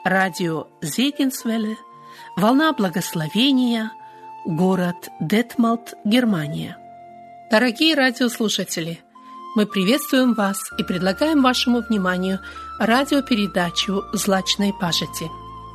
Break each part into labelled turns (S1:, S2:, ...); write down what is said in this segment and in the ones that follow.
S1: радио Зегенсвелле, волна благословения, город Детмолд, Германия. Дорогие радиослушатели, мы приветствуем вас и предлагаем вашему вниманию радиопередачу «Злачной пажити».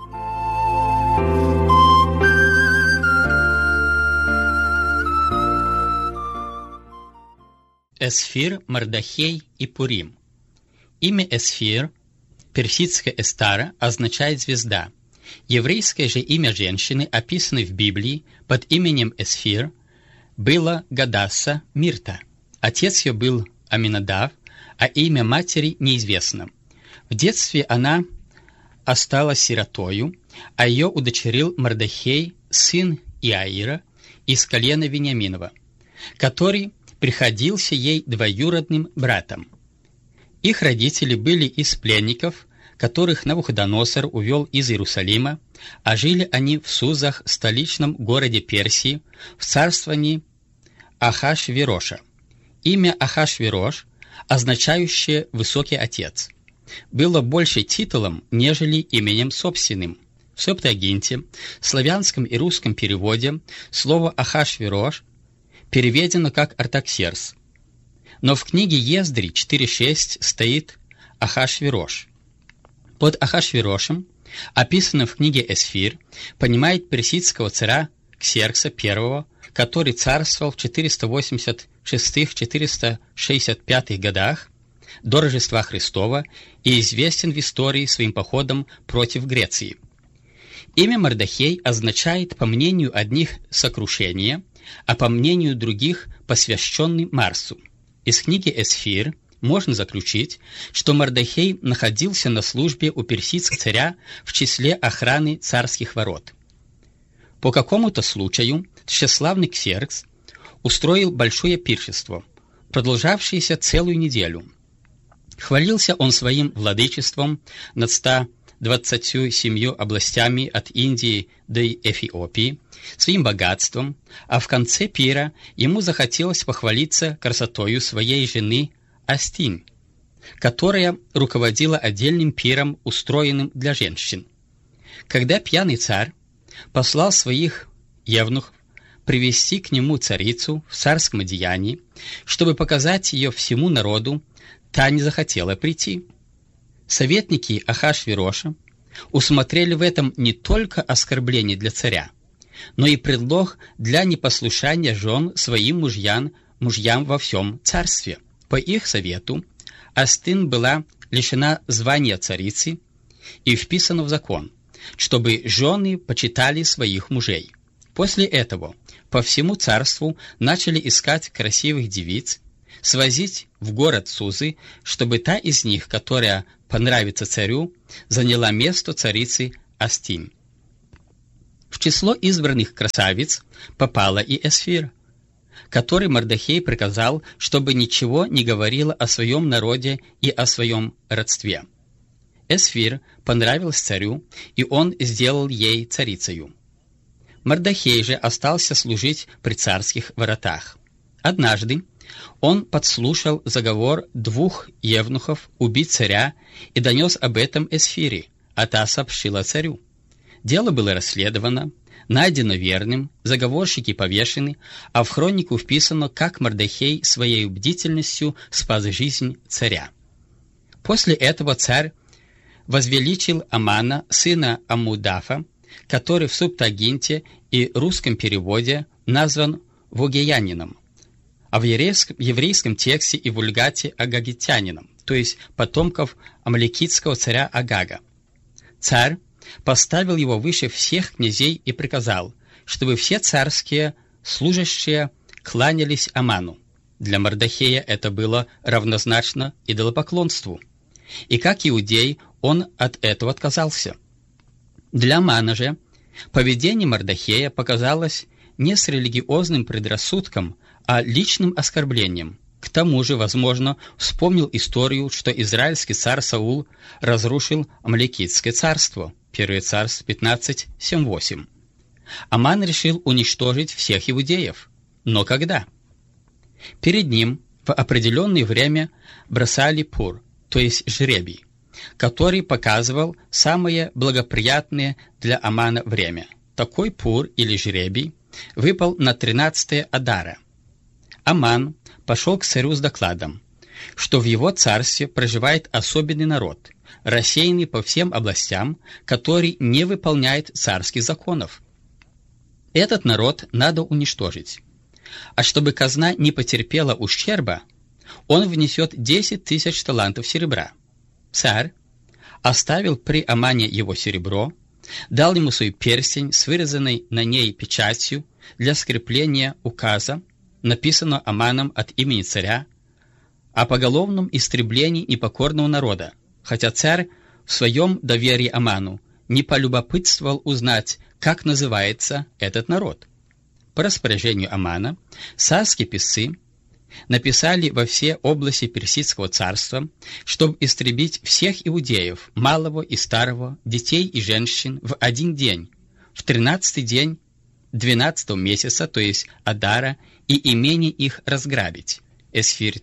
S2: Эсфир, Мардахей и Пурим. Имя Эсфир, персидское Эстара, означает «звезда». Еврейское же имя женщины, описанное в Библии под именем Эсфир, было Гадасса Мирта. Отец ее был Аминадав, а имя матери неизвестно. В детстве она осталась сиротою, а ее удочерил Мардахей, сын Иаира, из колена Вениаминова, который приходился ей двоюродным братом. Их родители были из пленников, которых Навуходоносор увел из Иерусалима, а жили они в Сузах, столичном городе Персии, в царствовании Ахашвироша. Имя Ахашвирош, означающее «высокий отец», было больше титулом, нежели именем собственным. В Септуагинте, славянском и русском переводе, слово Ахашвирош переведено как Артаксеркс. Но в книге Ездри 4.6 стоит Ахашвирош. Под Ахашвирошем, описанным в книге Эсфир, понимает персидского царя Ксеркса I, который царствовал в 486-465 годах до Рождества Христова и известен в истории своим походом против Греции. Имя Мардахей означает, по мнению одних, сокрушение, а по мнению других, посвященный Марсу. Из книги Эсфир можно заключить, что Мардахей находился на службе у персидского царя в числе охраны царских ворот. По какому-то случаю тщеславный Ксеркс устроил большое пиршество, продолжавшееся целую неделю. Хвалился он своим владычеством над 127 областями от Индии до Эфиопии, своим богатством, а в конце пира ему захотелось похвалиться красотою своей жены Астин, которая руководила отдельным пиром, устроенным для женщин. Когда пьяный царь послал своих евнухов привести к нему царицу в царском одеянии, чтобы показать ее всему народу, та не захотела прийти. Советники Ахашвироша усмотрели в этом не только оскорбление для царя, но и предлог для непослушания жен своим мужьям во всем царстве. По их совету Астин была лишена звания царицы и вписана в закон, чтобы жены почитали своих мужей. После этого по всему царству начали искать красивых девиц, свозить в город Сузы, чтобы та из них, которая понравится царю, заняла место царицы Астин. В число избранных красавиц попала и Эсфир, который Мардахей приказал, чтобы ничего не говорила о своем народе и о своем родстве. Эсфир понравилась царю, и он сделал ей царицею. Мардахей же остался служить при царских воротах. Однажды он подслушал заговор 2 евнухов убить царя и донес об этом Эсфире, а та сообщила царю. Дело было расследовано, найдено верным, заговорщики повешены, а в хронику вписано, как Мардахей своей бдительностью спас жизнь царя. После этого царь возвеличил Амана, сына Аммудафа, который в Септуагинте и русском переводе назван Вогеянином, а в еврейском тексте и вульгате Агагитянином, то есть потомков амалекитского царя Агага. Царь поставил его выше всех князей и приказал, чтобы все царские служащие кланялись Аману. Для Мардахея это было равнозначно идолопоклонству. И как иудей он от этого отказался. Для Амана же поведение Мардахея показалось не с религиозным предрассудком, а личным оскорблением. К тому же, возможно, вспомнил историю, что израильский царь Саул разрушил Амалекитское царство. 1 Царств 15:7-8. Аман решил уничтожить всех иудеев. Но когда? Перед ним в определенное время бросали пур, то есть жребий. который показывал самое благоприятное для Амана время. Такой пур или жребий выпал на 13-е Адара. Аман пошел к царю с докладом, что в его царстве проживает особенный народ, рассеянный по всем областям, который не выполняет царских законов. Этот народ надо уничтожить. А чтобы казна не потерпела ущерба, он внесет 10 тысяч талантов серебра. Царь оставил при Амане его серебро, дал ему свой перстень с вырезанной на ней печатью для скрепления указа, написанного Аманом от имени царя, о поголовном истреблении непокорного народа, хотя царь в своем доверии Аману не полюбопытствовал узнать, как называется этот народ. По распоряжению Амана царские писцы написали во все области Персидского царства, чтобы истребить всех иудеев, малого и старого, детей и женщин в один день, в 13-й день 12-го месяца, то есть Адара, и имение их разграбить. Эсфирь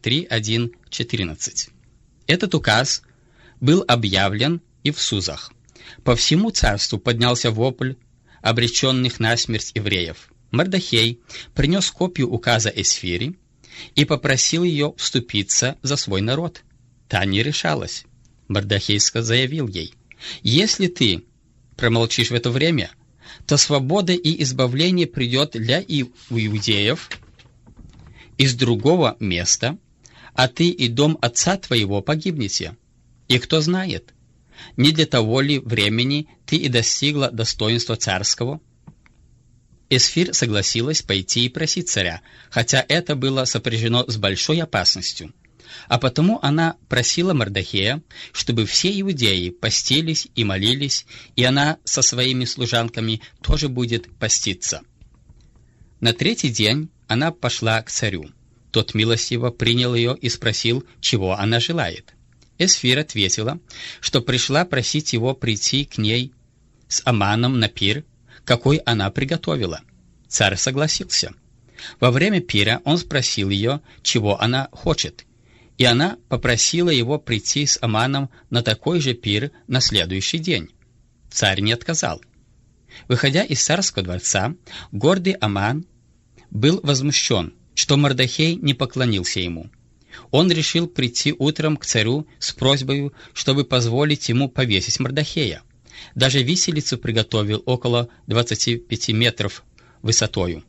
S2: 3:1-14. Этот указ был объявлен и в Сузах. По всему царству поднялся вопль обреченных на смерть евреев. Мордехей принес копию указа Эсфири и попросил ее вступиться за свой народ. Та не решалась. Мордехей заявил ей: «Если ты промолчишь в это время, то свобода и избавление придет для иудеев из другого места, а ты и дом отца твоего погибнете. И кто знает, не для того ли времени ты и достигла достоинства царского?» Эсфирь согласилась пойти и просить царя, хотя это было сопряжено с большой опасностью. А потому она просила Мордехея, чтобы все иудеи постились и молились, и она со своими служанками тоже будет поститься. На 3-й день она пошла к царю. Тот милостиво принял ее и спросил, чего она желает. Эсфирь ответила, что пришла просить его прийти к ней с Аманом на пир, какой она приготовила. Царь согласился. Во время пира он спросил ее, чего она хочет, и она попросила его прийти с Аманом на такой же пир на следующий день. Царь не отказал. Выходя из царского дворца, гордый Аман был возмущен, что Мордехей не поклонился ему. Он решил прийти утром к царю с просьбой, чтобы позволить ему повесить Мордехея. Даже виселицу приготовил около 25 метров высотою.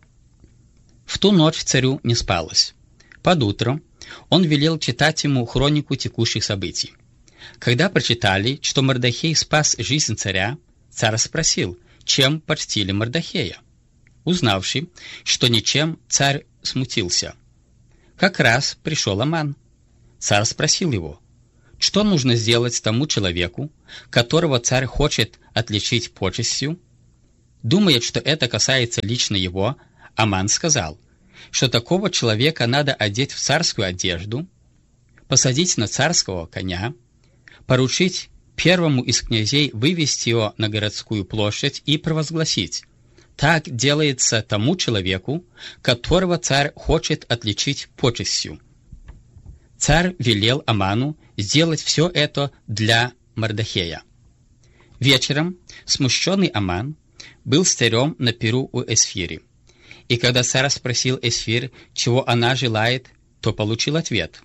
S2: В ту ночь царю не спалось. Под утро он велел читать ему хронику текущих событий. Когда прочитали, что Мордехей спас жизнь царя, царь спросил, чем почтили Мордехея. Узнавши, что ничем, царь смутился. Как раз пришел Аман. Царь спросил его, что нужно сделать тому человеку, которого царь хочет отличить почестью. Думая, что это касается лично его, Аман сказал, что такого человека надо одеть в царскую одежду, посадить на царского коня, поручить первому из князей вывести его на городскую площадь и провозгласить: «Так делается тому человеку, которого царь хочет отличить почестью». Царь велел Аману сделать все это для Мордехея. Вечером смущенный Аман был с царем на пиру у Эсфири. И когда царь спросил Эсфирь, чего она желает, то получил ответ: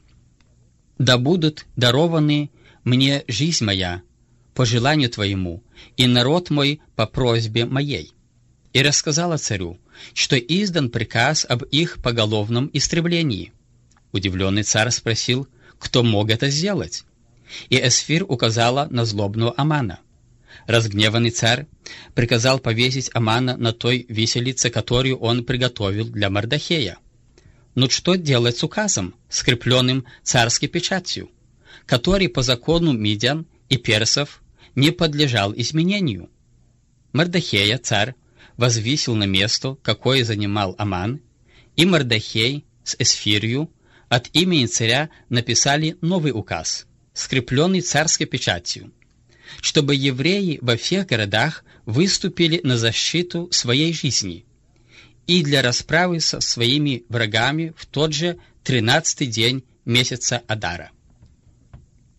S2: «Да будут дарованы мне жизнь моя по желанию твоему, и народ мой по просьбе моей». И рассказала царю, что издан приказ об их поголовном истреблении. Удивленный царь спросил, кто мог это сделать. И Эсфирь указала на злобного Амана. Разгневанный царь приказал повесить Амана на той виселице, которую он приготовил для Мордехея. Но что делать с указом, скрепленным царской печатью, который по закону мидян и персов не подлежал изменению? Мордехея царь возвысил на место, какое занимал Аман, и Мордехей с Эсфирью от имени царя написали новый указ, скрепленный царской печатью, чтобы евреи во всех городах выступили на защиту своей жизни и для расправы со своими врагами в тот же 13-й день месяца Адара.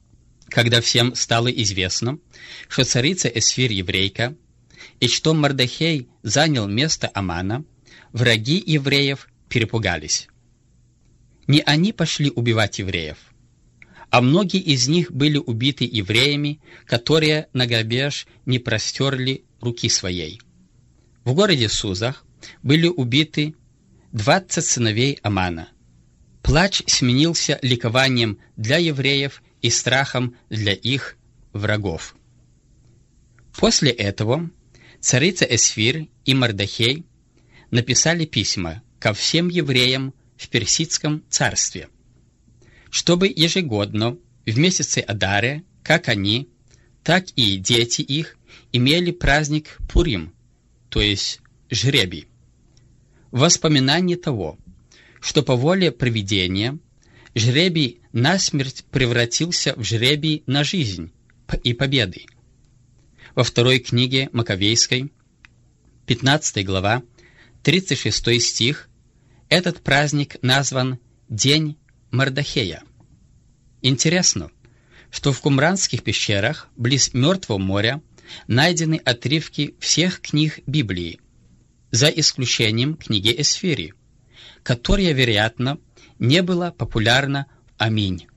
S2: когда всем стало известно, что царица Эсфир еврейка, и что Мардахей занял место Амана, враги евреев перепугались. Не они пошли убивать евреев, а многие из них были убиты евреями, которые на грабеж не простерли руки своей. В городе Сузах были убиты 20 сыновей Амана. Плач сменился ликованием для евреев и страхом для их врагов. После этого царица Эсфир и Мардахей написали письма ко всем евреям в Персидском царстве, чтобы ежегодно в месяце Адаре, как они, так и дети их имели праздник Пурим, то есть жребий, в воспоминании того, что по воле провидения жребий насмерть превратился в жребий на жизнь и победы. Во второй книге Маковейской, 15 глава, 36 стих, этот праздник назван День Мардахея. Интересно, что в Кумранских пещерах близ Мертвого моря найдены отрывки всех книг Библии, за исключением книги Эсфири, которая, вероятно, не была популярна. Аминь.